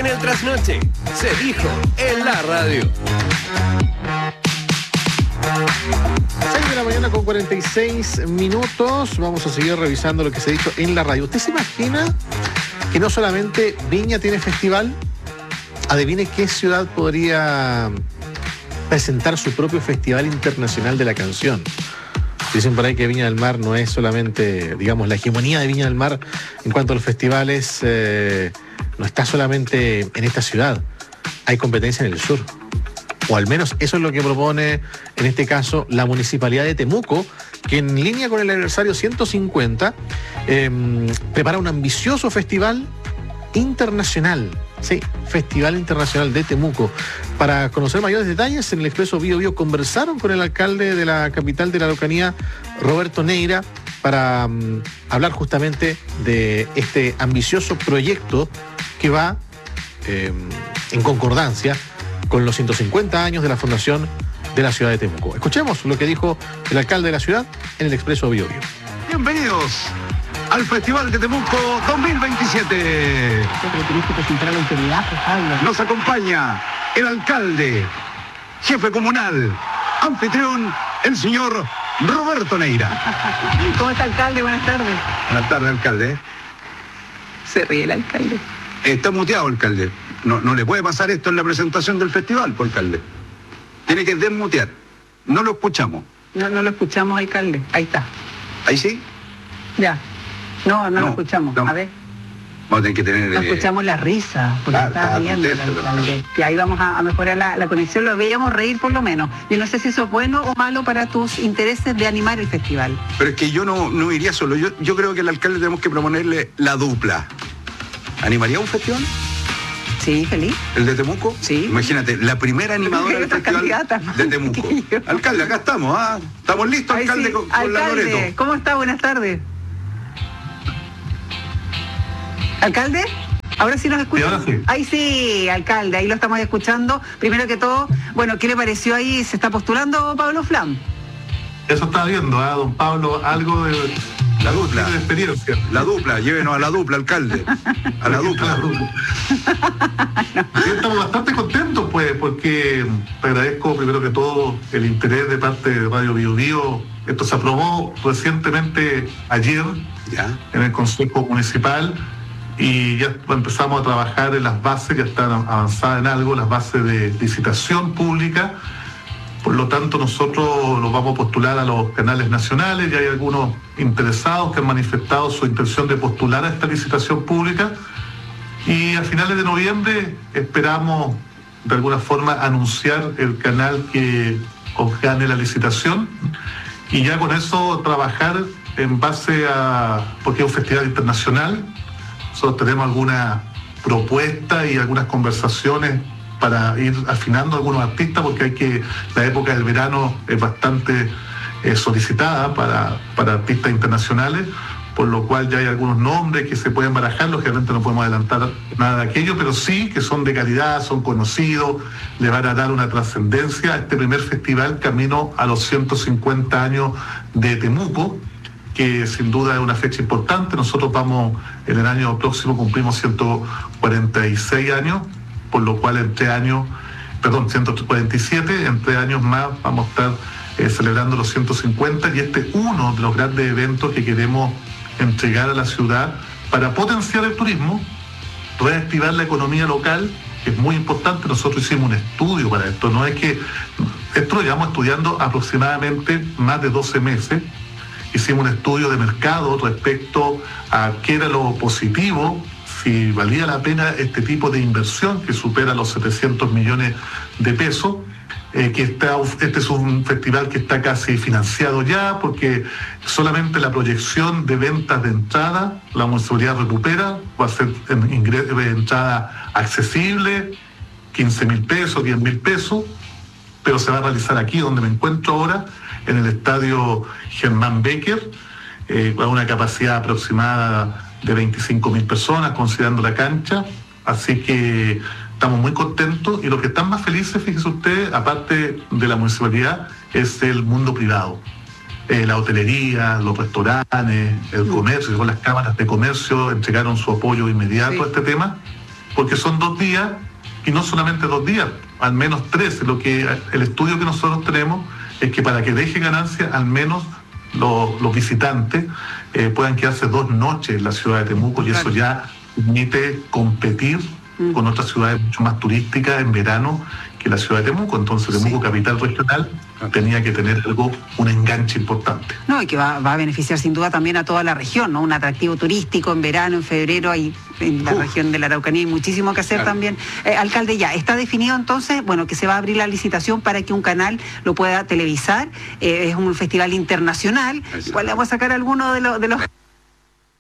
En el trasnoche se dijo en la radio. 6 de la mañana con 46 minutos. Vamos a seguir revisando lo que se ha dicho en la radio. ¿Usted se imagina que no solamente Viña tiene festival? Adivine qué ciudad podría presentar su propio Festival Internacional de la Canción. Dicen por ahí que Viña del Mar no es solamente, digamos, la hegemonía de Viña del Mar en cuanto a los festivales, no está solamente en esta ciudad. Hay competencia en el sur. O al menos eso es lo que propone, en este caso, la Municipalidad de Temuco, que en línea con el aniversario 150 prepara un ambicioso festival internacional. Sí, Festival Internacional de Temuco. Para conocer mayores detalles, en el Expreso Bío Bío conversaron con el alcalde de la capital de la Araucanía, Roberto Neira, para hablar justamente de este ambicioso proyecto que va en concordancia con los 150 años de la fundación de la ciudad de Temuco. Escuchemos lo que dijo el alcalde de la ciudad en el Expreso Bío Bío. Bienvenidos al Festival de Temuco 2027. Tenés que presentar a la autoridad, pues, Pablo. Nos acompaña el alcalde, jefe comunal, anfitrión, el señor Roberto Neira. ¿Cómo está, alcalde? Buenas tardes. Buenas tardes, alcalde. Se ríe el alcalde. Está muteado, alcalde. No le puede pasar esto en la presentación del festival, pues, alcalde. Tiene que desmutear. No lo escuchamos. No lo escuchamos, alcalde. Ahí está. ¿Ahí sí? Ya. No lo escuchamos. No. A ver. Vamos a tener que tener... No escuchamos la risa, porque está riendo el alcalde. Que ahí vamos a mejorar la conexión, lo veíamos reír por lo menos. Yo no sé si eso es bueno o malo para tus intereses de animar el festival. Pero es que yo no iría solo. Yo creo que al alcalde tenemos que proponerle la dupla. ¿Animaría un festival? Sí, feliz. ¿El de Temuco? Sí. Imagínate, la primera animadora del festival de Temuco. Alcalde, acá estamos, ¿ah? Estamos listos, ahí alcalde, sí. con Alcalde, la Loreto. ¿cómo está? Buenas tardes. ¿Alcalde? Ahora sí nos escucha. Sí, ahora sí. Ahí sí, alcalde, ahí lo estamos escuchando. Primero que todo, bueno, ¿qué le pareció ahí? ¿Se está postulando Pablo Flam? Eso está viendo, don Pablo, algo de La dupla. de experiencia. La dupla, llévenos a la dupla, alcalde. A la dupla. Sí, estamos bastante contentos, pues, porque te agradezco primero que todo el interés de parte de Radio Bío Bío. Esto se aprobó recientemente ayer Ya. en el Consejo Municipal y ya empezamos a trabajar en las bases, ya están avanzadas en algo, las bases de licitación pública. Por lo tanto, nosotros los vamos a postular a los canales nacionales. Ya hay algunos interesados que han manifestado su intención de postular a esta licitación pública. Y a finales de noviembre esperamos, de alguna forma, anunciar el canal que gane la licitación. Y ya con eso trabajar en base a... porque es un festival internacional. Nosotros tenemos alguna propuesta y algunas conversaciones para ir afinando a algunos artistas, porque la época del verano es bastante solicitada para artistas internacionales, por lo cual ya hay algunos nombres que se pueden barajar. Lógicamente no podemos adelantar nada de aquello, pero sí que son de calidad, son conocidos, le van a dar una trascendencia a este primer festival camino a los 150 años de Temuco, que sin duda es una fecha importante. Nosotros vamos, en el año próximo cumplimos 146 años, por lo cual 147, en 3 años más vamos a estar celebrando los 150, y este es uno de los grandes eventos que queremos entregar a la ciudad para potenciar el turismo, reactivar la economía local, que es muy importante. Nosotros hicimos un estudio para esto, no es que esto lo llevamos estudiando aproximadamente más de 12 meses. Hicimos un estudio de mercado respecto a qué era lo positivo, si valía la pena este tipo de inversión que supera los 700 millones de pesos. Este es un festival que está casi financiado ya, porque solamente la proyección de ventas de entrada, la municipalidad recupera, va a ser entrada accesible, 15.000 pesos, 10.000 pesos, pero se va a realizar aquí donde me encuentro ahora, en el estadio Germán Becker, con una capacidad aproximada de 25.000 personas, considerando la cancha. Así que estamos muy contentos, y los que están más felices, fíjese usted, aparte de la municipalidad, es el mundo privado. La hotelería, los restaurantes, el comercio, con las cámaras de comercio entregaron su apoyo inmediato a este tema. porque son 2 días, y no solamente 2 días, al menos 3. El estudio que nosotros tenemos es que para que deje ganancia, al menos los visitantes puedan quedarse 2 noches en la ciudad de Temuco, y eso ya permite competir con otras ciudades mucho más turísticas en verano que la ciudad de Temuco. Entonces Temuco, capital regional, tenía que tener un enganche importante. No, y que va a beneficiar sin duda también a toda la región, ¿no? Un atractivo turístico en verano, en febrero, ahí en la región de la Araucanía hay muchísimo que hacer también. Alcalde, ya está definido entonces, bueno, que se va a abrir la licitación para que un canal lo pueda televisar. Es un festival internacional. Igual le vamos a sacar algunos de los